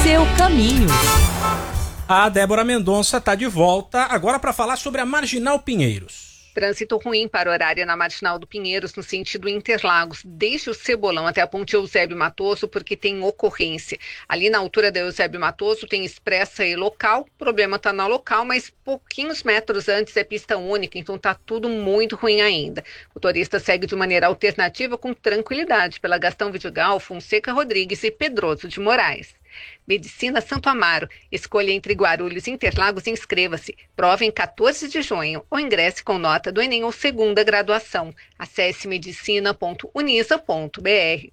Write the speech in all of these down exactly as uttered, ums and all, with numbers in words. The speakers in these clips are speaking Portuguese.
seu caminho. A Débora Mendonça está de volta agora para falar sobre a Marginal Pinheiros. Trânsito ruim para horária na Marginal do Pinheiros, no sentido Interlagos, desde o Cebolão até a ponte Eusébio Matoso, porque tem ocorrência. Ali na altura da Eusébio Matoso tem expressa e local, o problema está na local, mas pouquinhos metros antes é pista única, então está tudo muito ruim ainda. O motorista segue de maneira alternativa com tranquilidade pela Gastão Vidigal, Fonseca Rodrigues e Pedroso de Moraes. Medicina Santo Amaro. Escolha entre Guarulhos e Interlagos e inscreva-se. Prova em quatorze de junho ou ingresse com nota do Enem ou segunda graduação. Acesse medicina ponto unisa ponto br.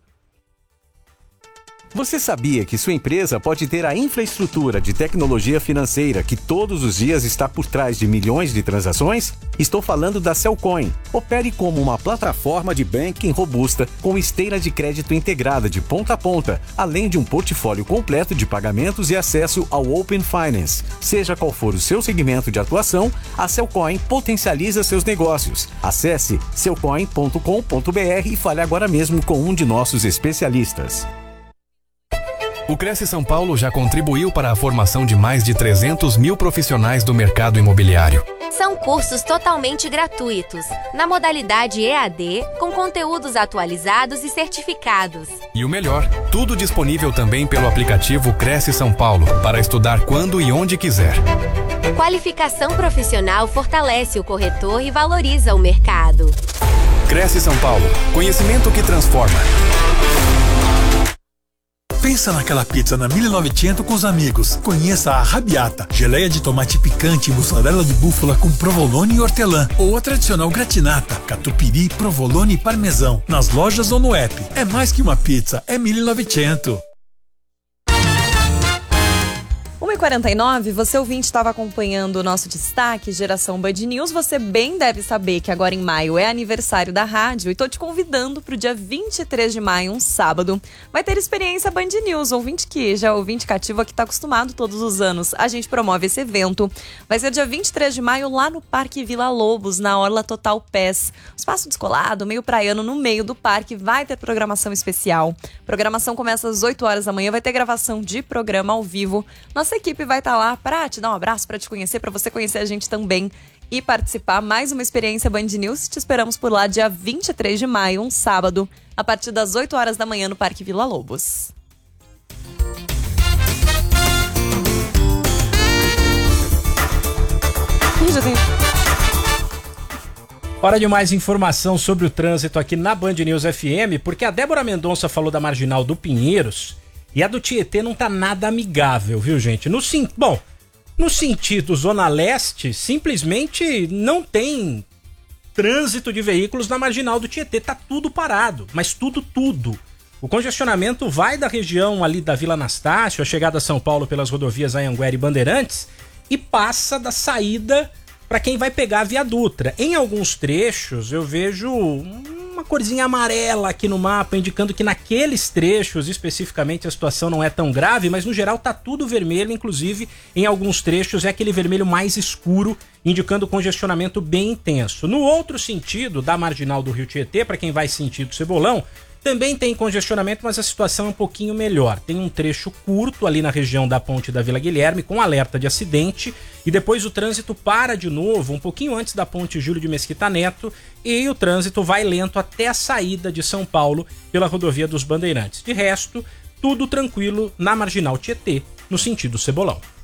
Você sabia que sua empresa pode ter a infraestrutura de tecnologia financeira que todos os dias está por trás de milhões de transações? Estou falando da Cellcoin. Opere como uma plataforma de banking robusta com esteira de crédito integrada de ponta a ponta, além de um portfólio completo de pagamentos e acesso ao Open Finance. Seja qual for o seu segmento de atuação, a Cellcoin potencializa seus negócios. Acesse cellcoin ponto com ponto br e fale agora mesmo com um de nossos especialistas. O Cresce São Paulo já contribuiu para a formação de mais de trezentos mil profissionais do mercado imobiliário. São cursos totalmente gratuitos, na modalidade E A D, com conteúdos atualizados e certificados. E o melhor, tudo disponível também pelo aplicativo Cresce São Paulo, para estudar quando e onde quiser. Qualificação profissional fortalece o corretor e valoriza o mercado. Cresce São Paulo, conhecimento que transforma. Pensa naquela pizza na mil e novecentos com os amigos. Conheça a Arrabbiata, geleia de tomate picante e mussarela de búfala com provolone e hortelã. Ou a tradicional gratinata, catupiry, provolone e parmesão. Nas lojas ou no app. É mais que uma pizza, é mil e novecentos. uma e quarenta e nove, você ouvinte estava acompanhando o nosso destaque Geração Band News. Você bem deve saber que agora em maio é aniversário da rádio e tô te convidando para o dia vinte e três de maio, um sábado. Vai ter experiência Band News, ouvinte que já é ouvinte cativo que está acostumado todos os anos. A gente promove esse evento. Vai ser dia vinte e três de maio lá no Parque Vila Lobos, na Orla Total Pass. Espaço descolado, meio praiano no meio do parque, vai ter programação especial. Programação começa às oito horas da manhã, vai ter gravação de programa ao vivo. Nossa equipe vai estar lá para te dar um abraço, para te conhecer, para você conhecer a gente também e participar. Mais uma experiência Band News. Te esperamos por lá dia vinte e três de maio, um sábado, a partir das oito horas da manhã no Parque Vila Lobos. Ih, já tem... Hora de mais informação sobre o trânsito aqui na Band News F M, porque a Débora Mendonça falou da Marginal do Pinheiros e a do Tietê não tá nada amigável, viu, gente? No, bom, no sentido Zona Leste, simplesmente não tem trânsito de veículos na Marginal do Tietê, tá tudo parado, mas tudo, tudo. O congestionamento vai da região ali da Vila Anastácio, a chegada a São Paulo pelas rodovias Anhanguera e Bandeirantes, e passa da saída para quem vai pegar a Via Dutra. Em alguns trechos eu vejo uma corzinha amarela aqui no mapa, indicando que naqueles trechos especificamente a situação não é tão grave, mas no geral tá tudo vermelho, inclusive em alguns trechos é aquele vermelho mais escuro, indicando congestionamento bem intenso. No outro sentido, da Marginal do Rio Tietê, para quem vai sentido Cebolão, também tem congestionamento, mas a situação é um pouquinho melhor. Tem um trecho curto ali na região da Ponte da Vila Guilherme, com alerta de acidente, e depois o trânsito para de novo, um pouquinho antes da Ponte Júlio de Mesquita Neto, e o trânsito vai lento até a saída de São Paulo pela rodovia dos Bandeirantes. De resto, tudo tranquilo na Marginal Tietê, no sentido Cebolão.